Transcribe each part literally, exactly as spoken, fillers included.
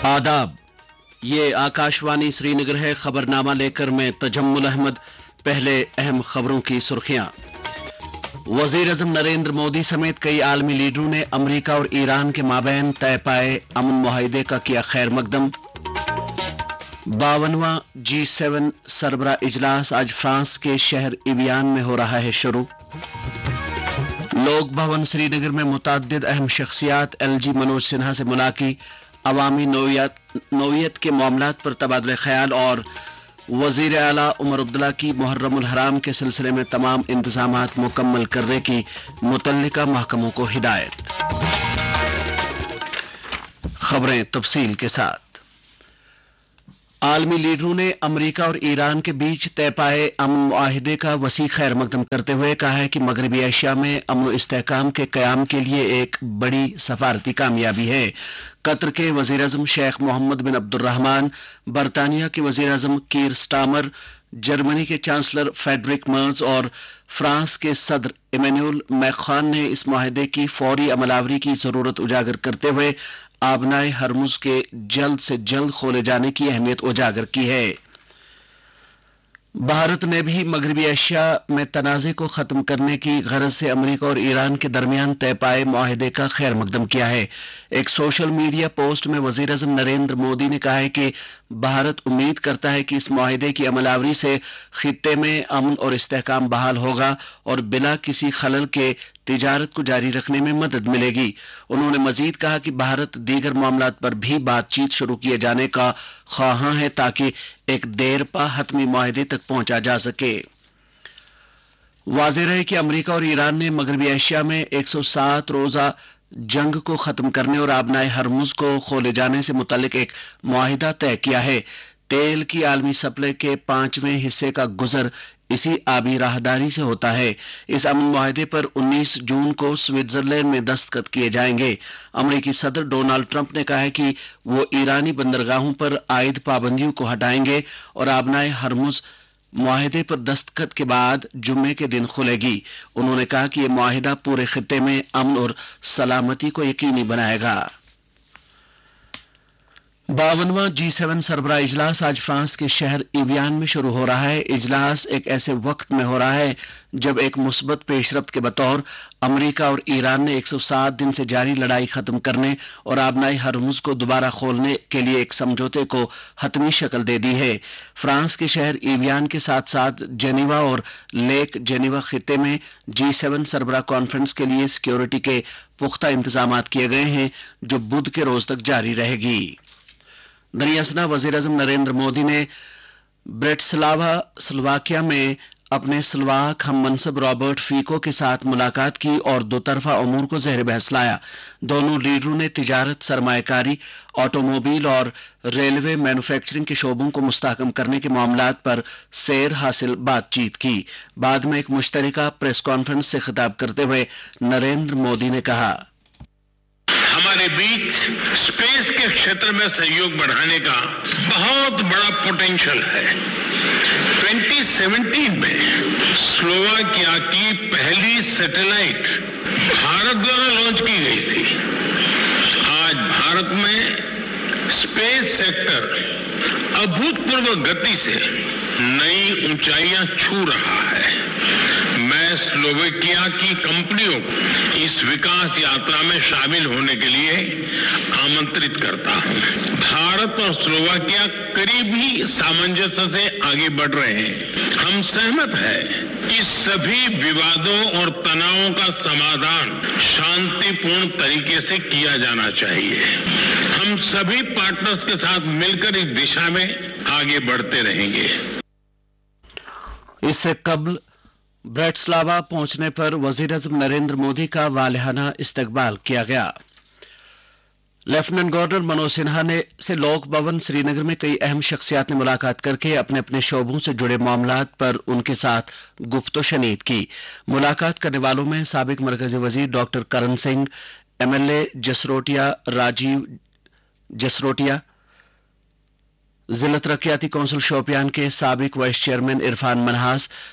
आदाब, ये आकाशवाणी श्रीनगर है। खबरनामा लेकर मैं तजम्मुल अहमद। पहले अहम खबरों की सुर्खियां। वजीर आजम नरेंद्र मोदी समेत कई आलमी लीडरों ने अमेरिका और ईरान के माबैन तय पाए अमन मुआहिदे का किया खैर मकदम। बावनवां जी सेवन सरबरा इजलास आज फ्रांस के शहर इवियान में हो रहा है शुरू। लोक भवन श्रीनगर में मुतअद्दिद अहम शख्सियात एलजी मनोज सिन्हा से मुलाकी, अवामी नौयत नौयत के मामलात पर तबादला ख्याल और वजीर आला उमर अब्दुल्ला की मुहर्रमुल हराम के सिलसिले में तमाम इंतजामात मुकम्मल करने की मुतल्लिका महकमों को हिदायत। खबरें तफसील के साथ। आलमी लीडरों ने अमेरिका और ईरान के बीच तय पाए अमन मुआहिदे का वसी खैर मकदम करते हुए कहा है कि मगरबी एशिया में अमन और इस्तेहकाम के कयाम के लिए एक बड़ी सफारती कामयाबी है। कतर के वजीर आजम शेख मोहम्मद बिन अब्दुर्रहमान, बरतानिया के वजीर आजम कीर स्टामर, जर्मनी के चांसलर फेडरिक मर्ज और फ्रांस के सदर इमैनुअल मैक्रोन ने इस मुआहिदे की फौरी अमलावरी की जरूरत उजागर करते हुए आबनाए हरमुज के जल्द से जल्द खोले जाने की अहमियत उजागर की है। भारत ने भी मगरबी एशिया में तनाज़े को खत्म करने की गरज से अमेरिका और ईरान के दरमियान तय पाए मुआहिदे का खैर मकदम किया है। एक सोशल मीडिया पोस्ट में वजीर आजम नरेंद्र मोदी ने कहा है कि भारत उम्मीद करता है कि इस मुआहिदे की अमलावरी से खित्ते में अमन और इस्तेहकाम बहाल होगा और बिला किसी खलल के तिजारत को जारी रखने में मदद मिलेगी। उन्होंने मजीद कहा कि भारत दीगर मामलात पर भी बातचीत शुरू किए जाने का ख्वाहां है ताकि एक देर पा हतमी मुआहिदे तक पहुंचा जा सके। वाज़ेह है कि अमेरिका और ईरान ने मगरबी एशिया में एक सौ सात रोजा जंग को खत्म करने और आबनाए हरमुज को खोले जाने से मुतल्लिक एक मुआहिदा तय किया है। तेल की आलमी सप्लाई के पांचवें हिस्से का गुजर इसी आबी राहदारी से होता है। इस अमन मुआहिदे पर उन्नीस जून को स्विट्जरलैंड में दस्तखत किए जाएंगे। अमेरिकी सदर डोनाल्ड ट्रंप ने कहा है कि वो ईरानी बंदरगाहों पर आयद पाबंदियों को हटाएंगे और आबनाए हरमुज मुआहिदे पर दस्तखत के बाद जुम्मे के दिन खुलेगी। उन्होंने कहा कि यह मुआहिदा पूरे खित्ते में अमन और सलामती को यकीनी बनाएगा। बावनवां जी सेवन सरबरा इजलास आज फ्रांस के शहर इवियान में शुरू हो रहा है। इजलास एक ऐसे वक्त में हो रहा है जब एक मुस्बत पेशरफ्त के बतौर अमेरिका और ईरान ने एक सौ सात दिन से जारी लड़ाई खत्म करने और आबनाई हरमुज को दोबारा खोलने के लिए एक समझौते को हतमी शक्ल दे दी है। फ्रांस के शहर इवियान के साथ साथ जेनीवा और लेक जेनीवा खित्ते में जी सेवन सरबरा कॉन्फ्रेंस के लिए सिक्योरिटी के पुख्ता इंतजाम किए गए हैं जो बुध के रोज तक जारी रहेगी। दरियासना वजीर आजम नरेंद्र मोदी ने ब्रेटिस्लावा स्लोवाकिया में अपने स्लोवाक हम मनसब रॉबर्ट फीको के साथ मुलाकात की और दो तरफा अमूर को ज़ेर बहस लाया। दोनों लीडरों ने तिजारत, सरमायाकारी, ऑटोमोबाइल और रेलवे मैन्युफैक्चरिंग के शोबों को मुस्तहकम करने के मामलात पर सैर हासिल बातचीत की। बाद में एक मुश्तरका प्रेस कॉन्फ्रेंस से खिताब करते हुए नरेंद्र मोदी ने कहा, हमारे बीच स्पेस के क्षेत्र में सहयोग बढ़ाने का बहुत बड़ा पोटेंशियल है। दो हज़ार सत्रह में स्लोवाकिया की पहली सैटेलाइट भारत द्वारा लॉन्च की गई थी। आज भारत में स्पेस सेक्टर अभूतपूर्व गति से नई ऊंचाइयां छू रहा है। मैं स्लोवाकिया की कंपनियों को इस विकास यात्रा में शामिल होने के लिए आमंत्रित करता हूं। भारत और स्लोवाकिया करीब ही सामंजस्य से आगे बढ़ रहे हैं। हम सहमत हैं कि सभी विवादों और तनावों का समाधान शांतिपूर्ण तरीके से किया जाना चाहिए। हम सभी पार्टनर्स के साथ मिलकर इस दिशा में आगे बढ़ते रहेंगे। इससे कबल ब्रेटिस्लावा पहुंचने पर वजीर आजम नरेंद्र मोदी का वालिहाना इस्तकबाल किया गया। लेफ्टिनेंट गवर्नर मनोज सिन्हा ने से लोक भवन श्रीनगर में कई अहम शख्सियात ने मुलाकात करके अपने अपने शोबों से जुड़े मामलात पर उनके साथ गुफ्तो शनीद की। मुलाकात करने वालों में साबिक मरकजी वजीर डॉक्टर करण सिंह, एमएलए जसरोटिया राजीव जसरोटिया, जिला तरक्याती कौंसिल शोपियान के साबिक वाइस चेयरमैन इरफान मनहास,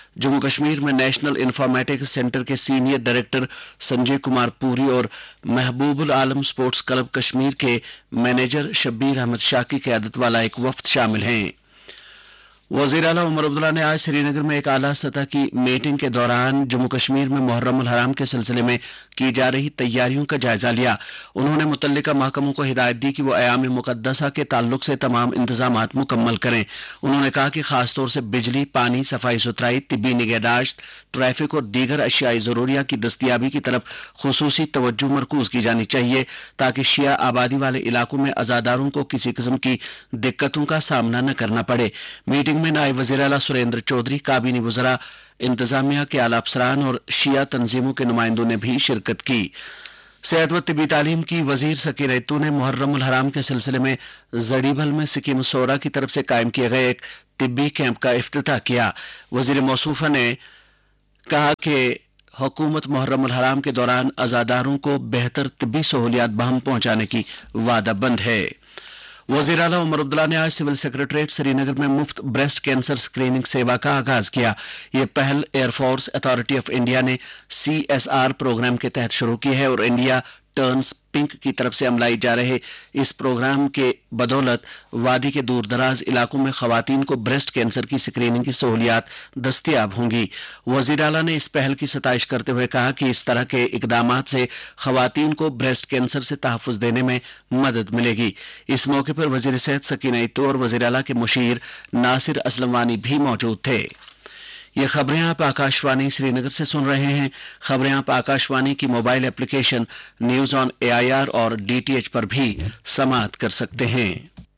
जम्मू कश्मीर में नेशनल इंफॉर्मेटिक्स सेंटर के सीनियर डायरेक्टर संजय कुमार पुरी और महबूबुल आलम स्पोर्ट्स क्लब कश्मीर के मैनेजर शब्बीर अहमद शाह की क़यादत वाला एक वफ्द शामिल हैं। वज़ीर आला उमर अब्दुल्ला ने आज श्रीनगर में एक आला सतह की मीटिंग के दौरान जम्मू कश्मीर में मुहर्रम हराम के सिलसिले में की जा रही तैयारियों का जायजा लिया। उन्होंने मुतल्लिका महकमों को हिदायत दी कि वो अयाम मुकद्दसा के ताल्लुक से तमाम इंतजामात मुकम्मल करें। उन्होंने कहा कि खासतौर से बिजली, पानी, सफाई सुथराई, तिब्बी निगहदाश्त, ट्रैफिक और दीगर अशियाई ज़रूरिया की दस्तियाबी की तरफ खुसूसी तवज्जो मरकूज की जानी चाहिए ताकि शिया आबादी वाले इलाकों में अज़ादारों को किसी किस्म की दिक्कतों का सामना न करना पड़े। मीटिंग में नायब वज़ीर आला सुरेंद्र चौधरी, काबीनी वज़रा, इंतजामिया के आला अफसरान और शिया तंजीमों के नुमाइंदों ने भी शिरकत की। सेहत व तिब्बी तालीम की वजीर सकीना इत्तू ने मुहर्रम उल हराम के सिलसिले में जड़ीभल में सिक्किम सोरा की तरफ से कायम किए गए एक तिब्बी कैंप का इफ्तिताह किया। वजीर मौसूफा ने कहा कि हुकूमत मुहर्रम उल हराम के दौरान अज़ादारों को बेहतर तिब्बी सहूलियात बहम पहुंचाने की वादाबंद है। वज़ीर आला उमर अब्दुल्ला ने आज सिविल सेक्रेटरीट श्रीनगर में मुफ्त ब्रेस्ट कैंसर स्क्रीनिंग सेवा का आगाज किया। यह पहल एयरफोर्स अथॉरिटी ऑफ इंडिया ने सी एस आर प्रोग्राम के तहत शुरू की है और इंडिया टर्न्स पिंक की तरफ से अमलाई जा रहे इस प्रोग्राम के बदौलत वादी के दूर दराज इलाकों में खवातीन को ब्रेस्ट कैंसर की स्क्रीनिंग की सहूलियात दस्तयाब होंगी। वज़ीर आला ने इस पहल की सताइश करते हुए कहा कि इस तरह के इकदामात से खवातीन को ब्रेस्ट कैंसर से तहफ़्फ़ुज़ देने में मदद मिलेगी। इस मौके पर वज़ीर सेहत सकीना इत्तू और वज़ीर आला के मुशीर नासिर असलम वानी भी मौजूद थे। ये खबरें आप आकाशवाणी श्रीनगर से सुन रहे हैं। खबरें आप आकाशवाणी की mobile application news on AIR और डीटीएच पर भी समाअत कर सकते हैं।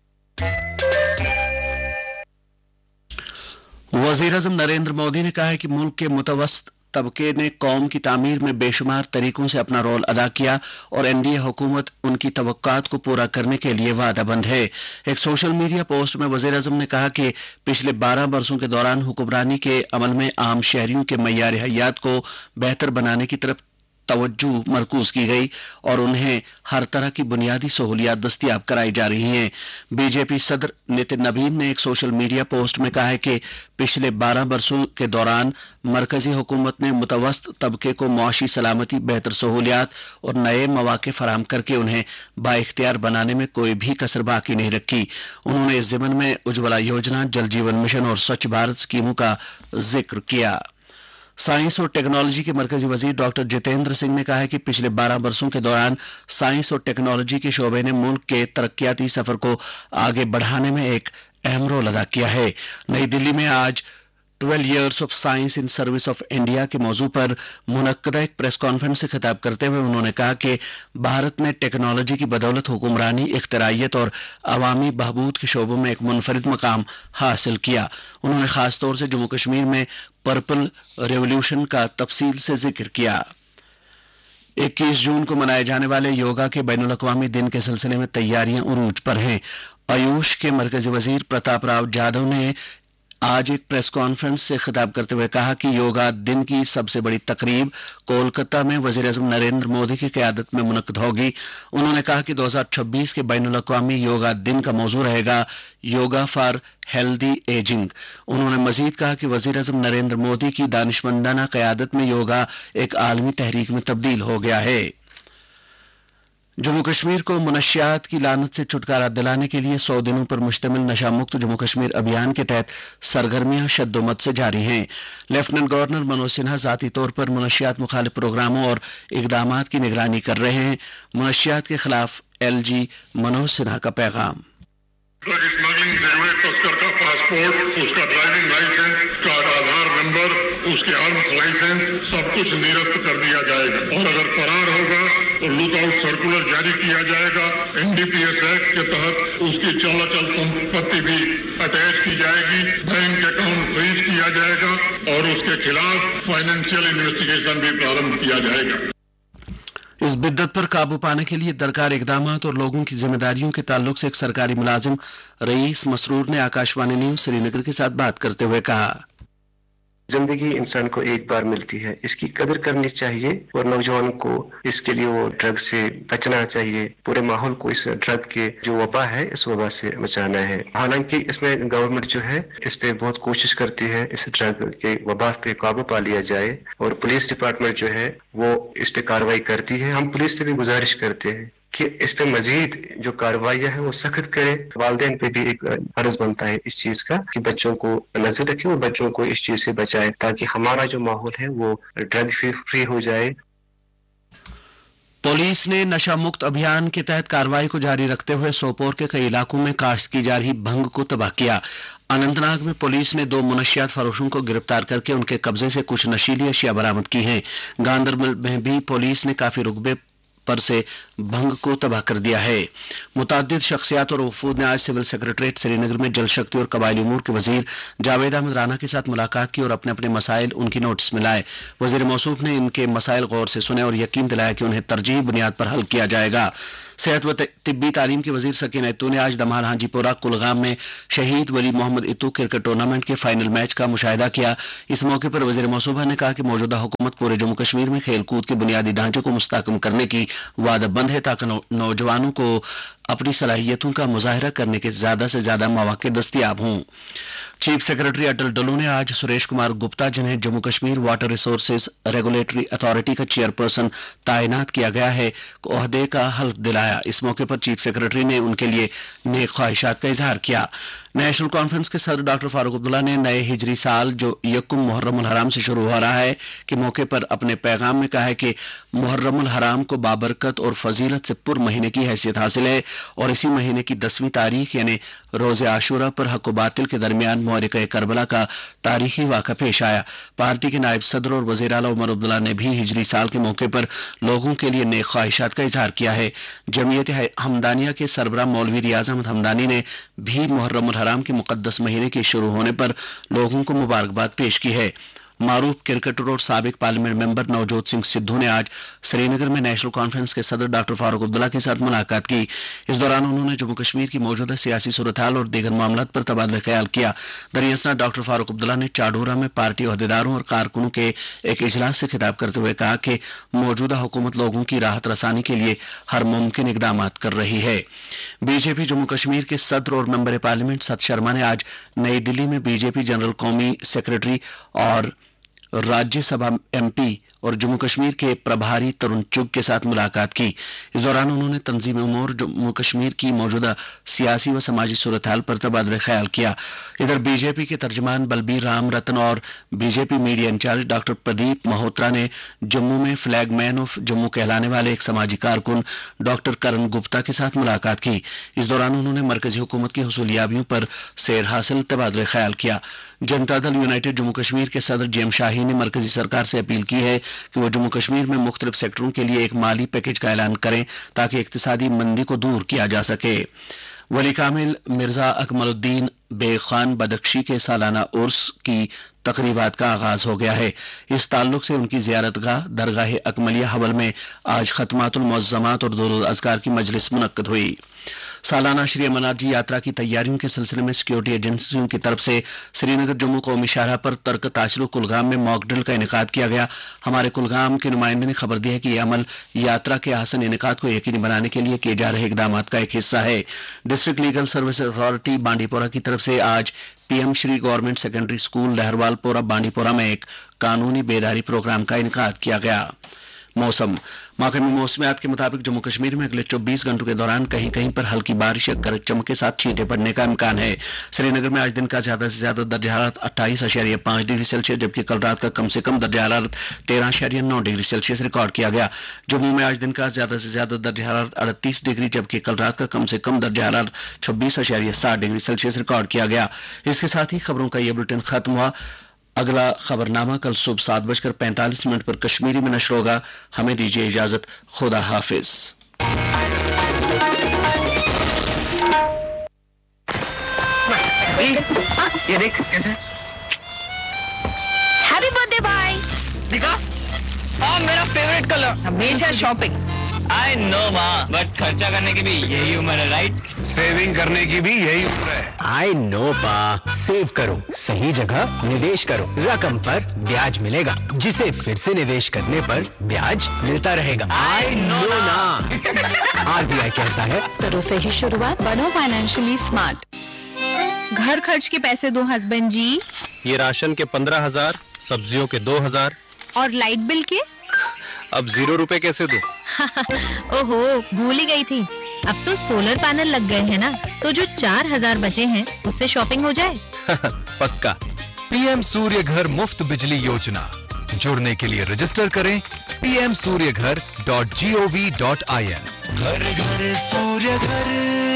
वज़ीर आज़म नरेंद्र मोदी ने कहा है कि मुल्क के मुतवस्सित तबके ने कौम की तामीर में बेशुमार तरीकों से अपना रोल अदा किया और एनडीए हुकूमत उनकी तवक्कात को पूरा करने के लिए वादाबंद है। एक सोशल मीडिया पोस्ट में वज़ीर आज़म ने कहा कि पिछले बारह बरसों के दौरान हुक्मरानी के अमल में आम शहरियों के मय्यार हयात को बेहतर बनाने की तरफ तवज्जो मरकूज की गई और उन्हें हर तरह की बुनियादी सहूलियात दस्तयाब कराई जा रही हैं। बीजेपी सदर नितिन नबीन ने एक सोशल मीडिया पोस्ट में कहा है कि पिछले बारह बरसों के दौरान मरकजी हुकूमत ने मुतवस्सित तबके को मुआशी सलामती, बेहतर सहूलियात और नए मौके फराहम करके उन्हें बाइख्तियार बनाने में कोई भी कसर बाकी नहीं रखी। उन्होंने इस ज़िमन में उज्ज्वला योजना, जल जीवन मिशन और स्वच्छ भारत स्कीमों का जिक्र किया। साइंस और टेक्नोलॉजी के मरकजी वजीर डॉक्टर जितेंद्र सिंह ने कहा है कि पिछले बारह बरसों के दौरान साइंस और टेक्नोलॉजी के शोबे ने मुल्क के तरक्याती सफर को आगे बढ़ाने में एक अहम रोल अदा किया है। नई दिल्ली में आज twelve years of science in service of India के मौजू पर मुनक्कदा एक प्रेस कॉन्फ्रेंस से खिताब करते हुए उन्होंने कहा कि भारत ने टेक्नोलॉजी की बदौलत हुक्मरानी, इख्तिराइयत और अवामी बहबूद के शोबों में एक मुनफरिद मकाम हासिल किया। उन्होंने खास तौर से जम्मू कश्मीर में पर्पल रेवोल्यूशन का तफसील से जिक्र किया। इक्कीस जून को मनाए जाने वाले योगा के बैनुल-अक़वामी दिन के सिलसिले में तैयारियां उरूज पर हैं। आयुष के मरकजी वजीर प्रताप राव जाधव ने आज एक प्रेस कॉन्फ्रेंस से खिताब करते हुए कहा कि योगा दिन की सबसे बड़ी तकरीब कोलकाता में वज़ीर आज़म नरेंद्र मोदी की क़यादत में मुनक्कद होगी। उन्होंने कहा कि दो हज़ार छब्बीस के बैनुल-अक़वामी योगा दिन का मौजू रहेगा योगा फॉर हेल्दी एजिंग। उन्होंने मजीद कहा कि वज़ीर आज़म नरेंद्र मोदी की दानिशमंदाना क़यादत में योगा एक आलमी तहरीक में तब्दील हो गया है। जम्मू कश्मीर को मुनशियात की लानत से छुटकारा दिलाने के लिए सौ दिनों पर मुश्तमिल नशा मुक्त जम्मू कश्मीर अभियान के तहत सरगर्मियां शद्दोमत से जारी हैं। लेफ्टिनेंट गवर्नर मनोज सिन्हा जाती तौर पर मुनशियात मुखालिफ प्रोग्रामों और इकदामात की निगरानी कर रहे हैं। मुनशियात के खिलाफ एल जी मनोज सिन्हा का पैगाम। ड्रग स्मगलिंग से हुए तस्कर का पासपोर्ट, उसका ड्राइविंग लाइसेंस, का आधार नंबर, उसके आर्म्स लाइसेंस सब कुछ निरस्त कर दिया जाएगा और अगर फरार होगा तो लुकआउट सर्कुलर जारी किया जाएगा। एनडीपीएस एक्ट के तहत उसकी चलाचल संपत्ति भी अटैच की जाएगी, बैंक अकाउंट फ्रीज किया जाएगा और उसके खिलाफ फाइनेंशियल इन्वेस्टिगेशन भी प्रारंभ किया जाएगा। इस बिद्दत पर काबू पाने के लिए दरकार इकदामात और लोगों की जिम्मेदारियों के ताल्लुक से एक सरकारी मुलाजिम रईस मसरूर ने आकाशवाणी न्यूज श्रीनगर के साथ बात करते हुए कहा, زندگی انسان کو ایک بار ملتی ہے, اس کی قدر کرنی چاہیے اور نوجوان کو اس کے لیے وہ ڈرگ سے بچنا چاہیے, پورے ماحول کو اس ڈرگ کے جو وبا ہے اس وبا سے بچانا ہے. حالانکہ اس میں گورنمنٹ جو ہے اس پہ بہت کوشش کرتی ہے اس ڈرگ کے وبا پہ قابو پا لیا جائے, اور پولیس ڈپارٹمنٹ جو ہے وہ اس پہ کارروائی کرتی ہے. ہم پولیس سے بھی گزارش کرتے ہیں کہ اس پہ مزید جو کارروائیاں ہیں وہ سخت کرے. والدین پہ بھی ایک فرض بنتا ہے اس چیز کا کہ بچوں کو نظر رکھے اور بچوں کو اس چیز سے بچائے تاکہ ہمارا جو ماحول ہے وہ ڈرگ فری ہو جائے. پولیس نے نشہ مکت ابھیان کے تحت کارروائی کو جاری رکھتے ہوئے سوپور کے کئی علاقوں میں کاشت کی جا رہی بھنگ کو تباہ کیا. اننت ناگ میں پولیس نے دو منشیات فروشوں کو گرفتار کر کے ان کے قبضے سے کچھ نشیلی اشیاء برآمد کی ہیں. گاندربل میں بھی پولیس نے کافی رقبے پر سے بھنگ کو تباہ کر دیا ہے. متعدد شخصیات اور وفود نے آج سول سیکرٹریٹ سری نگر میں جل شکتی اور قبائلی امور کے وزیر جاوید احمد رانا کے ساتھ ملاقات کی اور اپنے اپنے مسائل ان کی نوٹس میں لائے. وزیر موصوف نے ان کے مسائل غور سے سنے اور یقین دلایا کہ انہیں ترجیحی بنیاد پر حل کیا جائے گا. صحت و طبی تعلیم کے وزیر سکینہ اتو نے آج دمہار ہانجی پورہ کلگام میں شہید ولی محمد اتو کرکٹ ٹورنامنٹ کے فائنل میچ کا مشاہدہ کیا. اس موقع پر وزیر موصوفہ نے کہا کہ موجودہ حکومت پورے جموں کشمیر میں کھیل کود کے بنیادی ڈھانچے کو مستحکم کرنے کی وعدہ بند ہے تاکہ نو نوجوانوں کو اپنی صلاحیتوں کا مظاہرہ کرنے کے زیادہ سے زیادہ مواقع دستیاب ہوں. چیف سیکرٹری اٹل ڈلو نے آج سریش کمار گپتا جنہیں Jammu Kashmir water resources regulatory authority کا چیئرپرسن تعینات کیا گیا ہے کو عہدے کا حلف دلایا. اس موقع پر چیف سیکرٹری نے ان کے لیے نیک خواہشات کا اظہار کیا. نیشنل کانفرنس کے صدر ڈاکٹر فاروق عبداللہ نے نئے ہجری سال جو یکم محرم الحرام سے شروع ہو رہا ہے کے موقع پر اپنے پیغام میں کہا ہے کہ محرم الحرام کو بابرکت اور فضیلت سے پر مہینے کی حیثیت حاصل ہے اور اسی مہینے کی دسویں تاریخ یعنی روز عاشورہ پر حق و باطل کے درمیان معرکہ کربلا کا تاریخی واقعہ پیش آیا. پارٹی کے نائب صدر اور وزیر اعلیٰ عمر عبداللہ نے بھی ہجری سال کے موقع پر لوگوں کے لیے نیک خواہشات کا اظہار کیا ہے. جمعیت حمدانیہ کے سربراہ مولوی ریاض احمد حمدانی نے بھی محرم الحرام کے مقدس مہینے کے شروع ہونے پر لوگوں کو مبارکباد پیش کی ہے. معروف کرکٹر اور سابق پارلیمنٹ ممبر نوجوت سنگھ سدھو نے آج سری نگر میں نیشنل کانفرنس کے صدر ڈاکٹر فاروق عبداللہ کے ساتھ ملاقات کی. اس دوران انہوں نے جموں کشمیر کی موجودہ سیاسی صورتحال اور دیگر معاملات پر تبادلہ خیال کیا. دریاسنا ڈاکٹر فاروق عبداللہ نے چاڈورہ میں پارٹی عہدیداروں اور کارکنوں کے ایک اجلاس سے خطاب کرتے ہوئے کہا کہ موجودہ حکومت لوگوں کی راحت رسانی کے لیے ہر ممکن اقدامات کر رہی ہے. بی جے پی جموں کشمیر کے صدر اور ممبر پارلیمنٹ ست شرما نے آج نئی دلی میں بی جے پی جنرل قومی سیکرٹری اور راجیہ سبھا ایم پی اور جموں کشمیر کے پربھاری ترون چگ کے ساتھ ملاقات کی. اس دوران انہوں نے تنظیم امور جموں کشمیر کی موجودہ سیاسی و سماجی صورتحال پر تبادلہ خیال کیا. ادھر بی جے پی کے ترجمان بلبیر رام رتن اور بی جے پی میڈیا انچارج ڈاکٹر پردیپ مہوترا نے جموں میں فلیگ مین آف جموں کہلانے والے ایک سماجی کارکن ڈاکٹر کرن گپتا کے ساتھ ملاقات کی. اس دوران انہوں نے مرکزی حکومت کی حصولیابیوں پر سیر حاصل تبادلہ خیال کیا. جنتا دل یونائٹڈ جموں کشمیر کے صدر جیم شاہی نے مرکزی سرکار سے اپیل کی ہے کہ وہ جموں کشمیر میں مختلف سیکٹروں کے لیے ایک مالی پیکج کا اعلان کریں تاکہ اقتصادی مندی کو دور کیا جا سکے. ولی کامل مرزا اکمل الدین بیگ خان بدخشی کے سالانہ عرس کی تقریبات کا آغاز ہو گیا ہے. اس تعلق سے ان کی زیارت گاہ درگاہ اکملیہ حول میں آج ختمات المعظمات اور درود اذکار کی مجلس منعقد ہوئی. سالانہ شری امرناتھ جی یاترا کی تیاریوں کے سلسلے میں سیکیورٹی ایجنسیوں کی طرف سے سری نگر جموں قومی شاہراہ پر ترک تاچلو کلگام میں موک ڈرل کا انعقاد کیا گیا. ہمارے کلگام کے نمائندے نے خبر دی ہے کہ یہ عمل یاترا کے آسن انعقاد کو یقینی بنانے کے لیے کیے جا رہے اقدامات کا ایک حصہ ہے. ڈسٹرکٹ لیگل سروس اتھارٹی بانڈی پورہ کی طرف سے آج پی ایم شری گورنمنٹ سیکنڈری اسکول لہروال پورہ بانڈی پورہ میں ایک قانونی بیداری پروگرام کا انعقاد کیا گیا. موسم محکمہ موسمیات کے مطابق جموں کشمیر میں اگلے چوبیس گھنٹوں کے دوران کہیں کہیں پر ہلکی بارش یا گرج چمک کے ساتھ چھینٹیں پڑنے کا امکان ہے. سری نگر میں آج دن کا زیادہ سے زیادہ درجہ حرارت اٹھائیس اشاریہ پانچ ڈگری سیلسیس جبکہ کل رات کا کم سے کم درجہ حرارت تیرہ اشاریہ نو ڈگری سیلسیس ریکارڈ کیا گیا. جموں میں آج دن کا زیادہ سے زیادہ درجہ حرارت اڑتیس ڈگری جبکہ کل رات کا کم سے کم درجہ حرارت چھبیس اشاریہ سات ڈگری سیلسیس ریکارڈ کیا گیا. اس کے ساتھ ہی خبروں کا یہ بلٹن ختم ہوا. اگلا خبر نامہ کل صبح سات بج کر پینتالیس منٹ پر کشمیری میں نشر ہوگا. ہمیں دیجیے اجازت. خدا حافظ. یہ دیکھ کیسے ہیپی برتھ ڈے بھائی. دیکھا اور میرا فیوریٹ کلر ہمیشہ شاپنگ. आई नो माँ, बट खर्चा करने की भी यही उम्र है, राइट? सेविंग करने की भी यही उम्र है। आई नो पा, सेव करो, सही जगह निवेश करो, रकम पर ब्याज मिलेगा, जिसे फिर से निवेश करने पर ब्याज मिलता रहेगा। आई नो ना। आरबीआई कहता है करो सही शुरुआत, बनो फाइनेंशियली स्मार्ट। घर खर्च के पैसे दो हस्बैंड जी। ये राशन के पंद्रह हजार, सब्जियों के दो हजार और लाइट बिल के? अब जीरो रुपए कैसे दूं? ओहो, भूल ही गई थी। अब तो सोलर पैनल लग गए हैं ना, तो जो चार हजार बचे हैं उससे शॉपिंग हो जाए। पक्का। पीएम सूर्य घर मुफ्त बिजली योजना, जुड़ने के लिए रजिस्टर करें पी एम सूर्य घर dot G O V dot I N. घर घर सूर्य घर।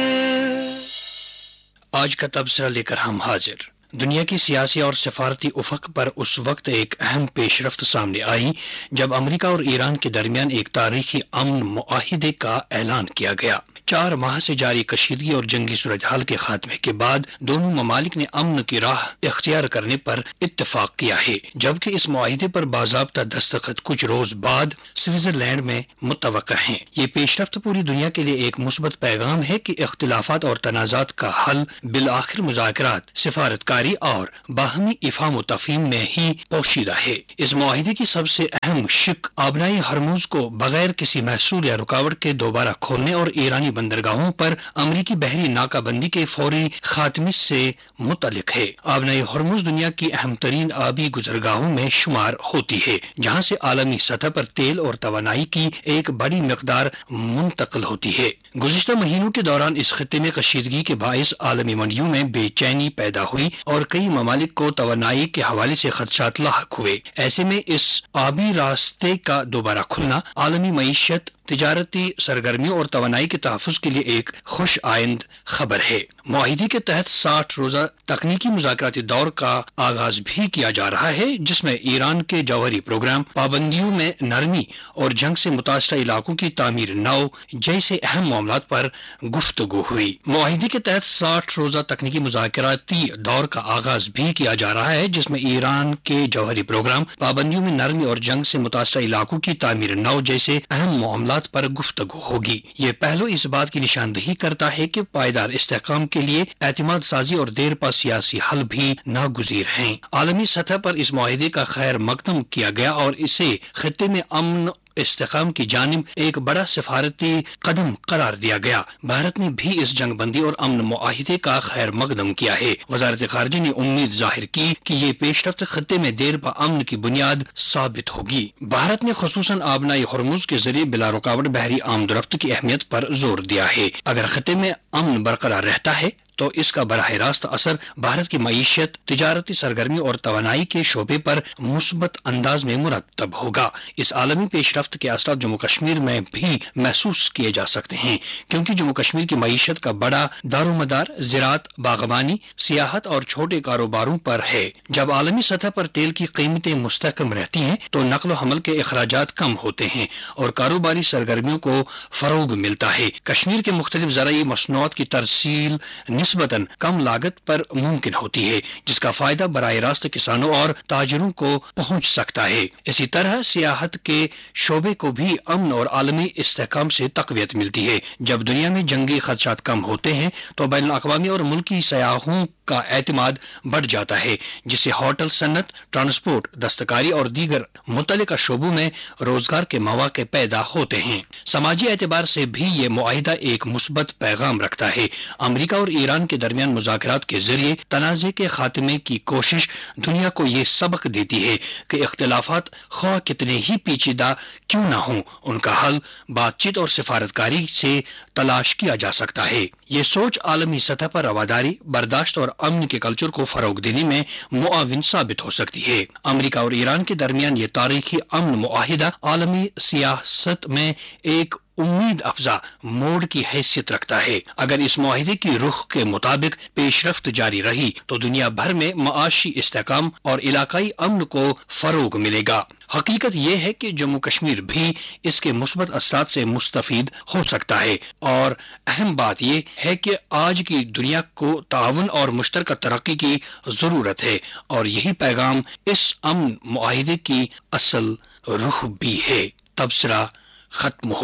आज का तबसरा लेकर हम हाजिर। दुनिया की सियासी और सफारती उफक पर उस वक्त एक अहम पेशरफ्त सामने आई जब अमेरिका और ईरान के दरमियान एक तारीखी अमन मुआहिदे का ऐलान किया गया। चार माह से जारी कशीदगी और जंगी सूरजहाल के खात्मे के बाद दोनों ममालिक ने अमन की राह इख्तियार करने पर इत्तेफाक किया है, जबकि इस मुआहिदे पर बाज़ाब्ता दस्तखत कुछ रोज बाद स्विट्जरलैंड में मुतवक्का हैं। ये पेशरफ्त पूरी दुनिया के लिए एक मुस्बत पैगाम है कि इख्तिलाफात और तनाज़ात का हल बिलआखिर मुज़ाकरात, सिफारतकारी और बाहमी इफ़ाम व तफ़हीम में ही पोशीदा है। इस मुआहिदे की सबसे अहम शिक आबनाई हरमुज को बगैर किसी महसूल या रुकावट के दोबारा खोलने और ईरानी बंदरगाहों पर अमरीकी बहरी नाकाबंदी के फौरी खात्मे से मुतल्लिक है। आबनाई हरमुज दुनिया की अहम तरीन आबी गुजरगाहों में शुमार होती है, जहाँ से आलमी सतह पर तेल और तवानाई की एक बड़ी मिकदार मुंतकिल होती है। गुज़िश्ता महीनों के दौरान इस खित्ते में कशीदगी के बाइस आलमी मंडियों में बेचैनी पैदा हुई और कई ममालिक को तवानाई के हवाले से खदशात लाहक हुए। ऐसे में इस आबी रास्ते का दोबारा खुलना आलमी मईशत, तिजारती सरगर्मियों और तवानाई के तहफ़्फ़ुज़ के लिए एक खुश आइंद खबर है। मुआहिदे के तहत साठ रोजा तकनीकी मुज़ाकराती दौर का आगाज भी किया जा रहा है, जिसमें ईरान के जौहरी प्रोग्राम, पाबंदियों में नरमी और जंग से मुतासरा इलाकों की तामीर नौ जैसे अहम मामलात पर गुफ्तगू हुई। मुआहिदे के तहत साठ रोजा तकनीकी मुज़ाकराती दौर का आगाज भी किया जा रहा है, जिसमें ईरान के जौहरी प्रोग्राम, पाबंदियों में नरमी और जंग से मुतासरा इलाकों की तामीर नौ जैसे अहम मामलात पर गुफ्तगू होगी। ये पहलू इस बात की निशानदही करता है कि पायदार इस्तेहकाम के लिए एतमाद साजी और देर पा सियासी हल भी नागुज़ीर हैं। आलमी सतह पर इस मुआहिदे का खैर मकदम किया गया और इसे खित्ते में अमन इस्तेहकाम की जानिब एक बड़ा सिफारती कदम करार दिया गया। भारत ने भी इस जंगबंदी और अमन मुआहिदे का खैर मकदम किया है। वजारत खारजा ने उम्मीद जाहिर की कि ये पेशरफ्त खत्ते में देर पा अमन की बुनियाद साबित होगी। भारत ने खुसूसन आबनाई हरमुज के जरिए बिला रुकावट बहरी आमदरफ्त की अहमियत पर जोर दिया है। अगर खत्ते में अमन बरकरार रहता है तो इसका बराह रास्त असर भारत की मईशत, तिजारती सरगर्मी और तवानाई के शोबे पर मुस्बत अंदाज में मुरतब होगा। इस आलमी पेशरफ्त के असरात जम्मू कश्मीर में भी महसूस किए जा सकते हैं, क्योंकि जम्मू कश्मीर की मईशत का बड़ा दारोमदार ज़राअत, बागबानी, सियाहत और छोटे कारोबारों पर है। जब आलमी सतह पर तेल की कीमतें मुस्तहकम रहती हैं तो नकल हमल के अखराजात कम होते हैं और कारोबारी सरगर्मियों को फरोग मिलता है। कश्मीर के मुख्तलिफ ज़राई मसनूआत की तरसील निस्बतन कम लागत पर मुमकिन होती है, जिसका फायदा बराह रास्त किसानों और ताजरों को पहुंच सकता है। इसी तरह सियाहत के शोबे को भी अमन और आलमी इस्तेहकाम से तक़वियत मिलती है। जब दुनिया में जंगी खदशात कम होते हैं तो बैनुल अक़वामी और मुल्की सयाहों का एतमाद बढ़ जाता है, जिससे होटल सन्नत, ट्रांसपोर्ट, दस्तकारी और दीगर मुतल्लिका शोबों में रोजगार के मौके पैदा होते हैं। समाजी एतबार से भी ये मुआहिदा एक मुस्बत पैगाम रखता है। अमरीका और ईरान के दरमियान मुज़ाकरात के जरिए तनाज़े के खात्मे की कोशिश दुनिया को ये सबक देती है कि इख्तिलाफात ख्वाह कितने ही पेचीदा क्यों न हों, उनका हल बातचीत और सिफारतकारी से तलाश किया जा सकता है। ये सोच आलमी सतह पर रवादारी, बर्दाश्त और अमन के कल्चर को फरोग देने में मुआविन साबित हो सकती है। अमरीका और ईरान के दरमियान ये तारीखी अमन मुआहिदा आलमी सियासत में एक उम्मीद अफजा मोड़ की हैसियत रखता है। अगर इस मुआहिदे की रुख के मुताबिक पेशरफ्त जारी रही तो दुनिया भर में मआशी इस्तेहकाम और इलाकाई अमन को फरोग मिलेगा। हकीकत यह है कि जम्मू कश्मीर भी इसके मुस्बत असरात से मुस्तफीद हो सकता है और अहम बात यह है कि आज की दुनिया को ताउन और मुश्तरका तरक्की की जरूरत है और यही पैगाम इस अमन मुआहिदे की असल रुख भी है। तबसरा खत्म हुआ।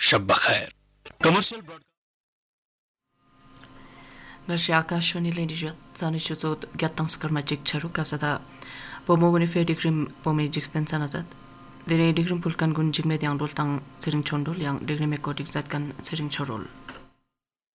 शब बखैर. Commercial Ngasi akashwani leni jat tani chutot gatang skar magic charu kasada pomogoni fe digrim pomagix dan sanazat dire digrim pulkan gun jigme diang dol tang sering chondol yang digrim ekodik zat kan sering chorol